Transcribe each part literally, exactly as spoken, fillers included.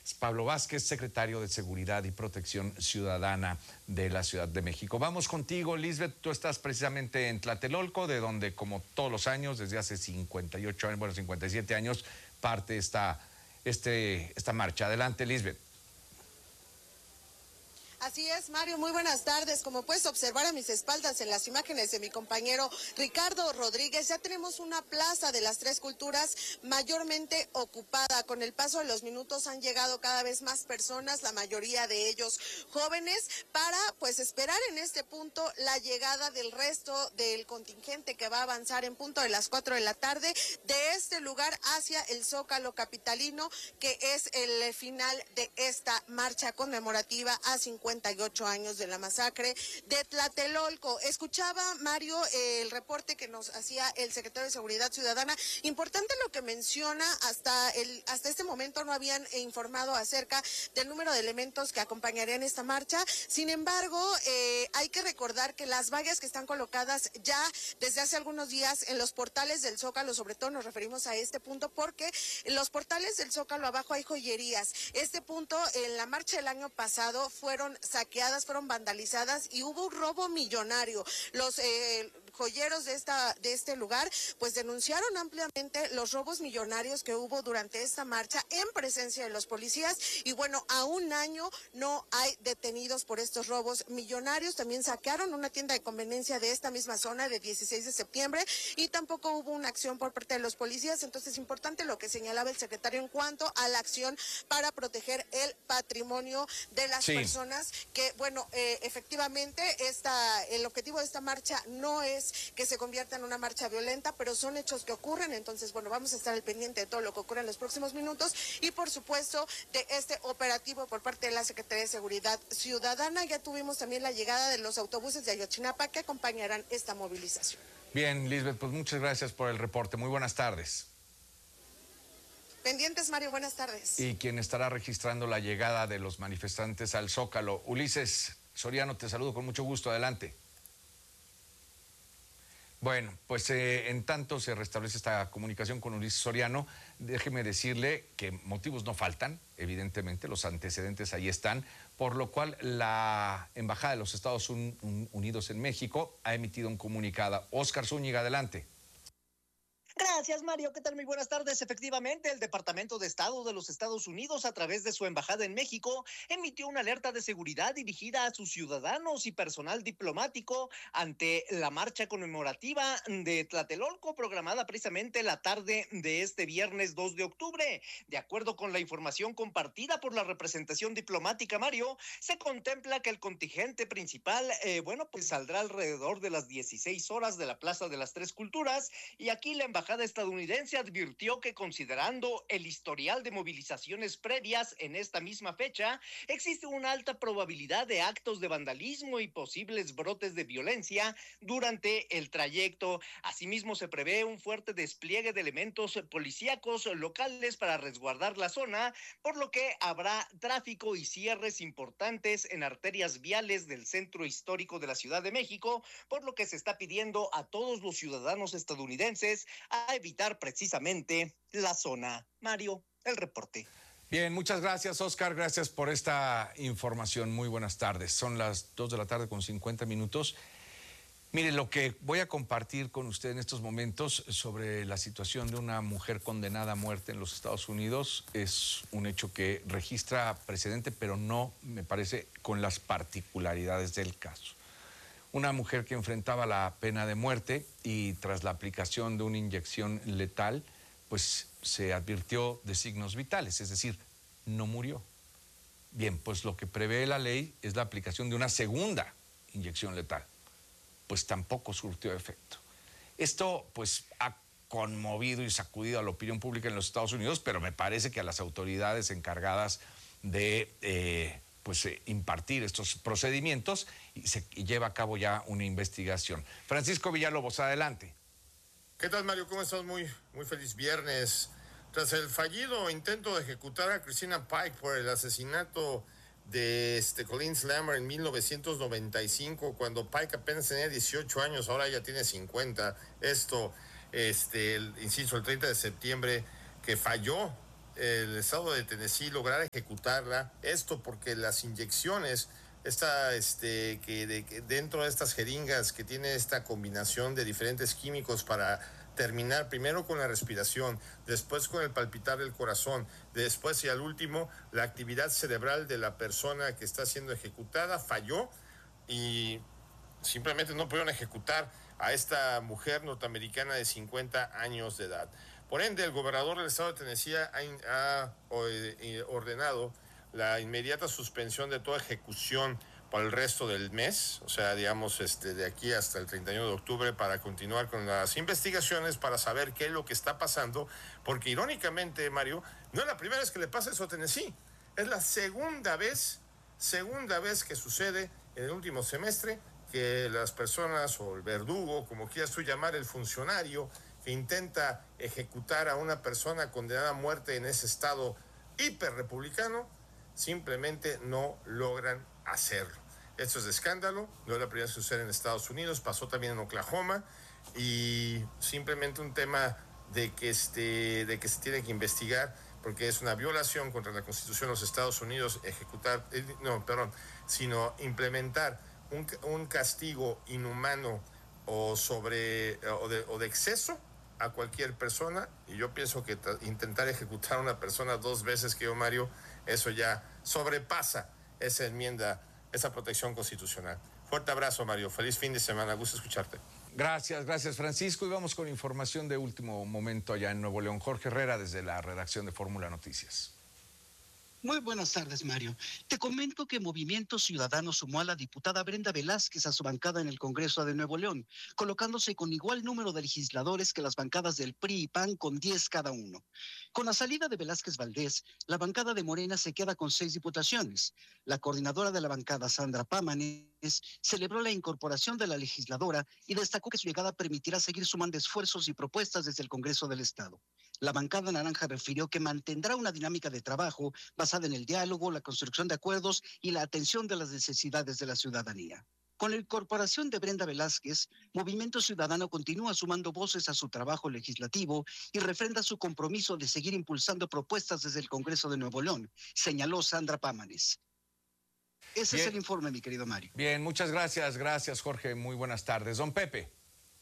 Pablo Vázquez, secretario de Seguridad y Protección Ciudadana de la Ciudad de México. Vamos contigo, Lisbeth. Tú estás precisamente en Tlatelolco, de donde, como todos los años, desde hace cincuenta y ocho años, bueno, cincuenta y siete años, parte esta, este, esta marcha. Adelante, Lisbeth. Así es, Mario, muy buenas tardes. Como puedes observar a mis espaldas en las imágenes de mi compañero Ricardo Rodríguez, ya tenemos una plaza de las Tres Culturas mayormente ocupada. Con el paso de los minutos han llegado cada vez más personas, la mayoría de ellos jóvenes, para pues esperar en este punto la llegada del resto del contingente que va a avanzar en punto de las cuatro de la tarde de este lugar hacia el Zócalo capitalino, que es el final de esta marcha conmemorativa a cincuenta y ocho años de la masacre de Tlatelolco. Escuchaba, Mario, eh, el reporte que nos hacía el secretario de Seguridad Ciudadana. Importante lo que menciona, hasta el hasta este momento no habían informado acerca del número de elementos que acompañarían esta marcha. Sin embargo, eh, hay que recordar que las vallas que están colocadas ya desde hace algunos días en los portales del Zócalo, sobre todo nos referimos a este punto, porque en los portales del Zócalo abajo hay joyerías. Este punto, en la marcha del año pasado, fueron saqueadas, fueron vandalizadas y hubo un robo millonario. Los eh, joyeros de esta de este lugar pues denunciaron ampliamente los robos millonarios que hubo durante esta marcha en presencia de los policías, y bueno, a un año no hay detenidos por estos robos millonarios. También saquearon una tienda de conveniencia de esta misma zona de dieciséis de septiembre y tampoco hubo una acción por parte de los policías. Entonces, importante lo que señalaba el secretario en cuanto a la acción para proteger el patrimonio de las sí. personas que, bueno, eh, efectivamente esta, el objetivo de esta marcha no es que se convierta en una marcha violenta, pero son hechos que ocurren. Entonces, bueno, vamos a estar al pendiente de todo lo que ocurre en los próximos minutos y, por supuesto, de este operativo por parte de la Secretaría de Seguridad Ciudadana. Ya tuvimos también la llegada de los autobuses de Ayotzinapa que acompañarán esta movilización. Bien, Lisbeth, pues muchas gracias por el reporte. Muy buenas tardes. Pendientes, Mario, buenas tardes. Y quien estará registrando la llegada de los manifestantes al Zócalo, Ulises Soriano, te saludo con mucho gusto, adelante. Bueno, pues eh, en tanto se restablece esta comunicación con Ulises Soriano, déjeme decirle que motivos no faltan, evidentemente, los antecedentes ahí están, por lo cual la Embajada de los Estados Unidos en México ha emitido un comunicado. Óscar Zúñiga, adelante. Gracias, Mario. ¿Qué tal? Muy buenas tardes. Efectivamente, el Departamento de Estado de los Estados Unidos, a través de su embajada en México, emitió una alerta de seguridad dirigida a sus ciudadanos y personal diplomático ante la marcha conmemorativa de Tlatelolco, programada precisamente la tarde de este viernes dos de octubre. De acuerdo con la información compartida por la representación diplomática, Mario, se contempla que el contingente principal, eh, bueno, pues saldrá alrededor de las dieciséis horas de la Plaza de las Tres Culturas, y aquí la embajada estadounidense advirtió que, considerando el historial de movilizaciones previas en esta misma fecha, existe una alta probabilidad de actos de vandalismo y posibles brotes de violencia durante el trayecto. Asimismo, se prevé un fuerte despliegue de elementos policíacos locales para resguardar la zona, por lo que habrá tráfico y cierres importantes en arterias viales del centro histórico de la Ciudad de México, por lo que se está pidiendo a todos los ciudadanos estadounidenses a evitar precisamente la zona. Mario, el reporte. Bien, muchas gracias, Óscar. Gracias por esta información. Muy buenas tardes. Son las dos de la tarde con cincuenta minutos. Mire, lo que voy a compartir con usted en estos momentos sobre la situación de una mujer condenada a muerte en los Estados Unidos es un hecho que registra precedente, pero no, me parece, con las particularidades del caso. Una mujer que enfrentaba la pena de muerte y tras la aplicación de una inyección letal, pues se advirtió de signos vitales, es decir, no murió. Bien, pues lo que prevé la ley es la aplicación de una segunda inyección letal, pues tampoco surtió efecto. Esto pues ha conmovido y sacudido a la opinión pública en los Estados Unidos, pero me parece que a las autoridades encargadas de eh, pues eh, impartir estos procedimientos y se y lleva a cabo ya una investigación. Francisco Villalobos, adelante. ¿Qué tal, Mario? ¿Cómo estás? Muy, muy feliz viernes. Tras el fallido intento de ejecutar a Christina Pike por el asesinato de este Colleen Slammer en mil novecientos noventa y cinco, cuando Pike apenas tenía dieciocho años, ahora ya tiene cincuenta. Esto, este, el, insisto, el treinta de septiembre, que falló el estado de Tennessee lograra ejecutarla. Esto porque las inyecciones, esta, este, que, de, que dentro de estas jeringas que tiene esta combinación de diferentes químicos para terminar primero con la respiración, después con el palpitar del corazón, después y al último la actividad cerebral de la persona que está siendo ejecutada falló y simplemente no pudieron ejecutar a esta mujer norteamericana de cincuenta años de edad. Por ende, el gobernador del estado de Tennessee ha, ha ordenado la inmediata suspensión de toda ejecución para el resto del mes, o sea, digamos, este, de aquí hasta el treinta y uno de octubre, para continuar con las investigaciones, para saber qué es lo que está pasando, porque irónicamente, Mario, no es la primera vez que le pasa eso a Tennessee, es la segunda vez, segunda vez que sucede en el último semestre, que las personas, o el verdugo, como quieras tú llamar, el funcionario, que intenta ejecutar a una persona condenada a muerte en ese estado hiperrepublicano, simplemente no logran hacerlo. Esto es de escándalo, no es la primera vez que sucede en Estados Unidos, pasó también en Oklahoma, y simplemente un tema de que, este, de que se tiene que investigar, porque es una violación contra la Constitución de los Estados Unidos ejecutar, eh, no, perdón, sino implementar un, un castigo inhumano o, sobre, o, de, o de exceso a cualquier persona, y yo pienso que intentar ejecutar a una persona dos veces, que yo, Mario, eso ya sobrepasa esa enmienda, esa protección constitucional. Fuerte abrazo, Mario. Feliz fin de semana. Gusto escucharte. Gracias, gracias, Francisco. Y vamos con información de último momento allá en Nuevo León. Jorge Herrera, desde la redacción de Fórmula Noticias. Muy buenas tardes, Mario. Te comento que Movimiento Ciudadano sumó a la diputada Brenda Velázquez a su bancada en el Congreso de Nuevo León, colocándose con igual número de legisladores que las bancadas del P R I y P A N, con diez cada uno. Con la salida de Velázquez Valdés, la bancada de Morena se queda con seis diputaciones. La coordinadora de la bancada, Sandra Pámanes, celebró la incorporación de la legisladora y destacó que su llegada permitirá seguir sumando esfuerzos y propuestas desde el Congreso del Estado. La bancada naranja refirió que mantendrá una dinámica de trabajo basada en el diálogo, la construcción de acuerdos y la atención de las necesidades de la ciudadanía. Con la incorporación de Brenda Velázquez, Movimiento Ciudadano continúa sumando voces a su trabajo legislativo y refrenda su compromiso de seguir impulsando propuestas desde el Congreso de Nuevo León, señaló Sandra Pámanes. Ese Bien. es el informe, mi querido Mario. Bien, muchas gracias, gracias, Jorge. Muy buenas tardes. Don Pepe.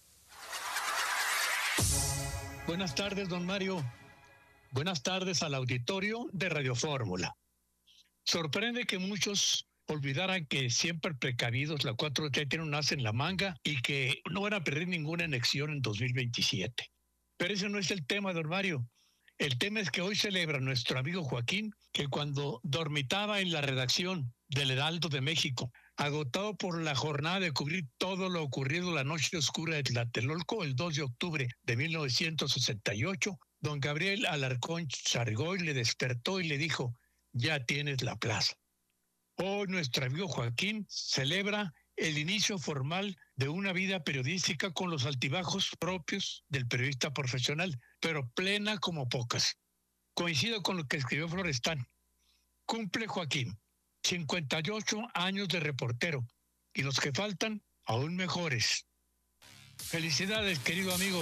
Buenas tardes, don Mario. Buenas tardes al auditorio de Radio Fórmula. Sorprende que muchos olvidaran que siempre precavidos la cuatro T tiene un as en la manga y que no van a perder ninguna elección en dos mil veintisiete. Pero ese no es el tema, don Mario. El tema es que hoy celebra nuestro amigo Joaquín, que cuando dormitaba en la redacción del Heraldo de México, agotado por la jornada de cubrir todo lo ocurrido la noche oscura de Tlatelolco el dos de octubre de mil novecientos sesenta y ocho, don Gabriel Alarcón Chargoy le despertó y le dijo: ya tienes la plaza. Hoy nuestro amigo Joaquín celebra el inicio formal de una vida periodística con los altibajos propios del periodista profesional, pero plena como pocas. Coincido con lo que escribió Florestán. Cumple Joaquín cincuenta y ocho años de reportero, y los que faltan, aún mejores. Felicidades, querido amigo.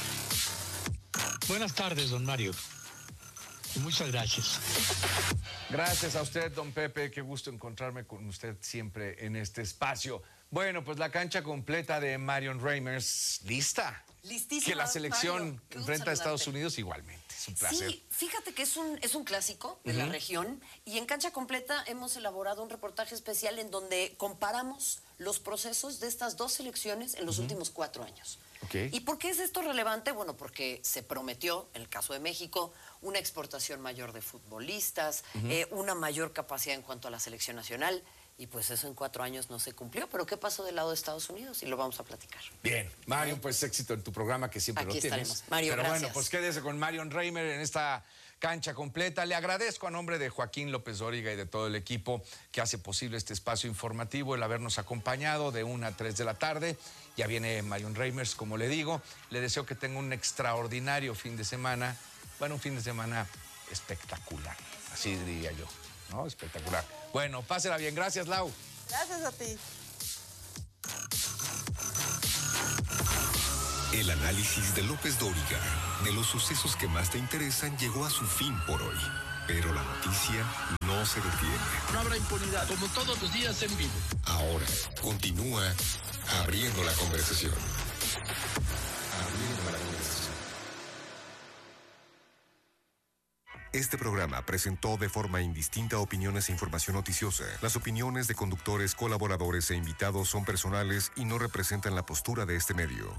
Buenas tardes, don Mario. Y muchas gracias. Gracias a usted, don Pepe. Qué gusto encontrarme con usted siempre en este espacio. Bueno, pues la cancha completa de Marion Reimers, ¿lista? Listísima, que la selección Mario, enfrenta a Estados Unidos igualmente. Es un placer. Sí, fíjate que es un, es un clásico de uh-huh. la región, y en Cancha Completa hemos elaborado un reportaje especial en donde comparamos los procesos de estas dos selecciones en los uh-huh. últimos cuatro años. Okay. ¿Y por qué es esto relevante? Bueno, porque se prometió, en el caso de México, una exportación mayor de futbolistas, uh-huh. eh, una mayor capacidad en cuanto a la selección nacional. Y pues eso en cuatro años no se cumplió. ¿Pero qué pasó del lado de Estados Unidos? Y lo vamos a platicar. Bien. Mario, pues éxito en tu programa, que siempre Aquí lo tienes. estaremos. Mario, Pero gracias. bueno, pues quédese con Marion Reimer en esta cancha completa. Le agradezco a nombre de Joaquín López Dóriga y de todo el equipo que hace posible este espacio informativo, el habernos acompañado de una a tres de la tarde. Ya viene Marion Reimers, como le digo. Le deseo que tenga un extraordinario fin de semana. Bueno, un fin de semana espectacular. Así diría yo. ¿No? Espectacular. Bueno, pásela bien. Gracias, Lau. Gracias a ti. El análisis de López Dóriga de los sucesos que más te interesan llegó a su fin por hoy. Pero la noticia no se detiene. No habrá impunidad, como todos los días en vivo. Ahora, continúa abriendo la conversación. Abriendo la conversación. Este programa presentó de forma indistinta opiniones e información noticiosa. Las opiniones de conductores, colaboradores e invitados son personales y no representan la postura de este medio.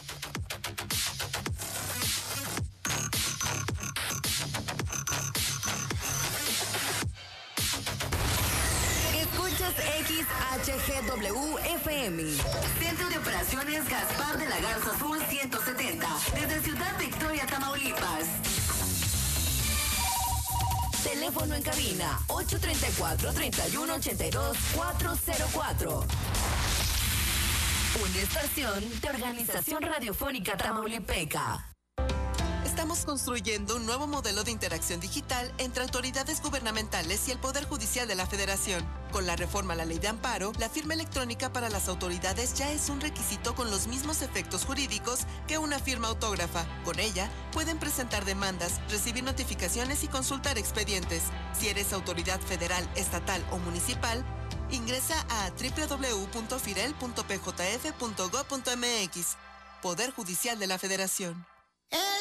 Escuchas X H G W F M. Centro de Operaciones Gaspar de la Garza Sur ciento setenta. Desde Ciudad Victoria, Tamaulipas. Teléfono en cabina ocho tres cuatro, tres uno ocho dos, cuatro cero cuatro. Una estación de Organización Radiofónica Tamaulipeca. Estamos construyendo un nuevo modelo de interacción digital entre autoridades gubernamentales y el Poder Judicial de la Federación. Con la reforma a la Ley de Amparo, la firma electrónica para las autoridades ya es un requisito con los mismos efectos jurídicos que una firma autógrafa. Con ella, pueden presentar demandas, recibir notificaciones y consultar expedientes. Si eres autoridad federal, estatal o municipal, ingresa a doble u doble u doble u punto firel punto p j f punto gob punto m x. Poder Judicial de la Federación.